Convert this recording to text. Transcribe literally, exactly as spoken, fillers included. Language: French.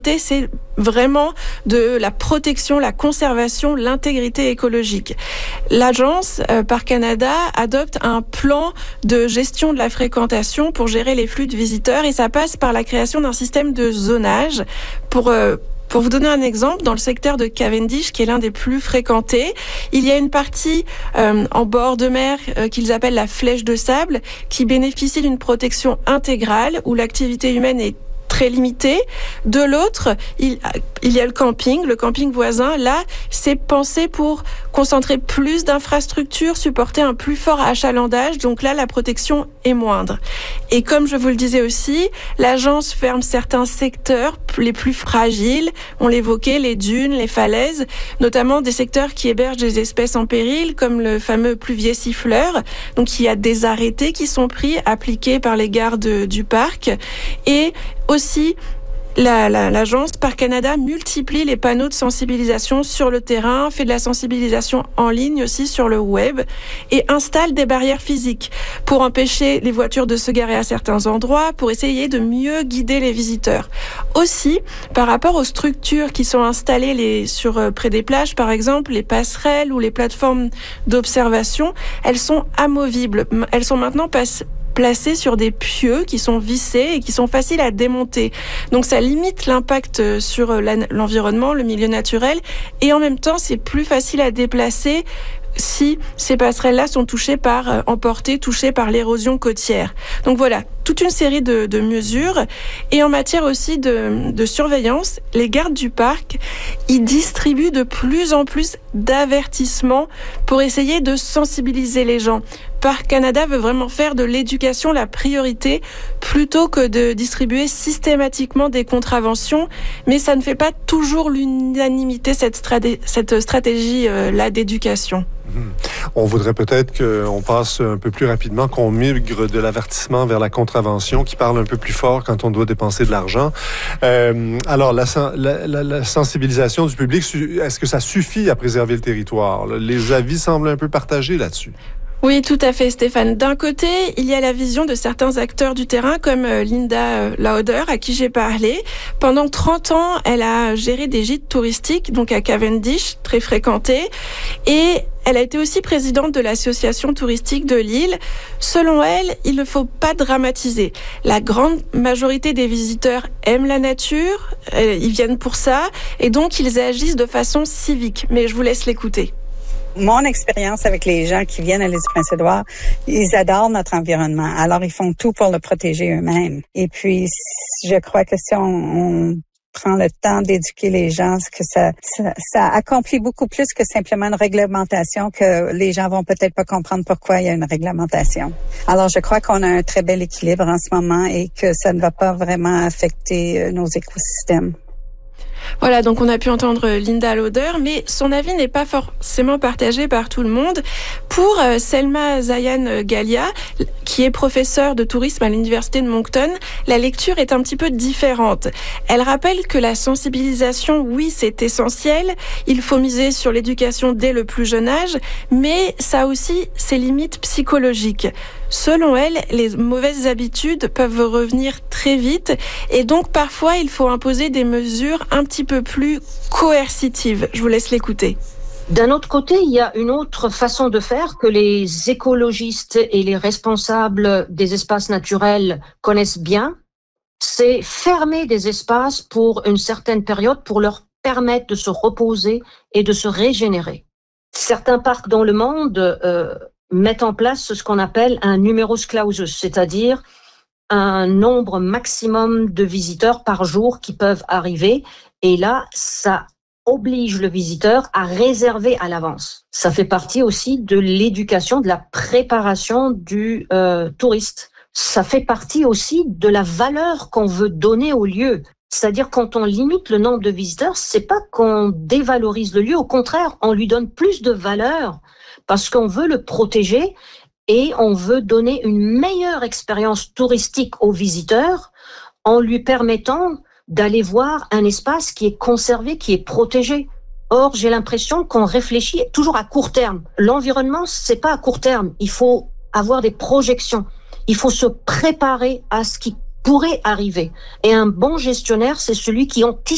c'est vraiment de la protection, la conservation, l'intégrité écologique. L'agence euh, Parcs Canada adopte un plan de gestion de la fréquentation pour gérer les flux de visiteurs et ça passe par la création d'un système de zonage pour euh, Pour vous donner un exemple, dans le secteur de Cavendish, qui est l'un des plus fréquentés, il y a une partie euh, en bord de mer euh, qu'ils appellent la flèche de sable, qui bénéficie d'une protection intégrale, où l'activité humaine est très limité. De l'autre, il, il y a le camping, le camping voisin. Là, c'est pensé pour concentrer plus d'infrastructures, supporter un plus fort achalandage. Donc là, la protection est moindre. Et comme je vous le disais aussi, l'agence ferme certains secteurs les plus fragiles. On l'évoquait, les dunes, les falaises, notamment des secteurs qui hébergent des espèces en péril, comme le fameux pluvier siffleur. Donc il y a des arrêtés qui sont pris, appliqués par les gardes du parc. Et aussi, la, la, l'agence Parcs Canada multiplie les panneaux de sensibilisation sur le terrain, fait de la sensibilisation en ligne aussi sur le web et installe des barrières physiques pour empêcher les voitures de se garer à certains endroits, pour essayer de mieux guider les visiteurs. Aussi, par rapport aux structures qui sont installées les, sur, euh, près des plages, par exemple, les passerelles ou les plateformes d'observation, elles sont amovibles. Elles sont maintenant passées placés sur des pieux qui sont vissés et qui sont faciles à démonter. Donc ça limite l'impact sur l'environnement, le milieu naturel, et en même temps c'est plus facile à déplacer si ces passerelles-là sont touchées par, euh, emportées, touchées par l'érosion côtière. Donc voilà, toute une série de, de mesures. Et en matière aussi de, de surveillance, les gardes du parc, ils distribuent de plus en plus d'avertissements pour essayer de sensibiliser les gens. Parcs Canada veut vraiment faire de l'éducation la priorité plutôt que de distribuer systématiquement des contraventions, mais ça ne fait pas toujours l'unanimité, cette, straté- cette stratégie-là d'éducation. On voudrait peut-être qu'on passe un peu plus rapidement, qu'on migre de l'avertissement vers la contravention, qui parle un peu plus fort quand on doit dépenser de l'argent. Euh, alors, la, la, la, la sensibilisation du public, est-ce que ça suffit à préserver le territoire? Les avis semblent un peu partagés là-dessus. Oui, tout à fait, Stéphane. D'un côté, il y a la vision de certains acteurs du terrain, comme Linda Lauder, à qui j'ai parlé. Pendant trente ans, elle a géré des gîtes touristiques, donc à Cavendish, très fréquentés. Et elle a été aussi présidente de l'association touristique de l'île. Selon elle, il ne faut pas dramatiser. La grande majorité des visiteurs aiment la nature, ils viennent pour ça, et donc ils agissent de façon civique. Mais je vous laisse l'écouter. Mon expérience avec les gens qui viennent à l'île du Prince-Édouard, ils adorent notre environnement. Alors, ils font tout pour le protéger eux-mêmes. Et puis, je crois que si on, on prend le temps d'éduquer les gens, que ça, ça, ça accomplit beaucoup plus que simplement une réglementation, que les gens vont peut-être pas comprendre pourquoi il y a une réglementation. Alors, je crois qu'on a un très bel équilibre en ce moment et que ça ne va pas vraiment affecter nos écosystèmes. Voilà, donc on a pu entendre Linda Lauder, mais son avis n'est pas forcément partagé par tout le monde. Pour euh, Selma Zayan Galia, qui est professeure de tourisme à l'université de Moncton, la lecture est un petit peu différente. Elle rappelle que la sensibilisation, oui, c'est essentiel, il faut miser sur l'éducation dès le plus jeune âge, mais ça a aussi ses limites psychologiques. Selon elle, les mauvaises habitudes peuvent revenir très vite et donc parfois il faut imposer des mesures un petit peu plus coercitives. Je vous laisse l'écouter. D'un autre côté, il y a une autre façon de faire que les écologistes et les responsables des espaces naturels connaissent bien. C'est fermer des espaces pour une certaine période pour leur permettre de se reposer et de se régénérer. Certains parcs dans le monde euh, mettent en place ce qu'on appelle un numerus clausus, c'est-à-dire un nombre maximum de visiteurs par jour qui peuvent arriver. Et là, ça oblige le visiteur à réserver à l'avance. Ça fait partie aussi de l'éducation, de la préparation du euh, touriste. Ça fait partie aussi de la valeur qu'on veut donner au lieu. C'est-à-dire quand on limite le nombre de visiteurs, c'est pas qu'on dévalorise le lieu, au contraire, on lui donne plus de valeur parce qu'on veut le protéger et on veut donner une meilleure expérience touristique aux visiteurs en lui permettant d'aller voir un espace qui est conservé, qui est protégé. Or, j'ai l'impression qu'on réfléchit toujours à court terme. L'environnement, c'est pas à court terme. Il faut avoir des projections. Il faut se préparer à ce qui pourrait arriver. Et un bon gestionnaire, c'est celui qui anticipe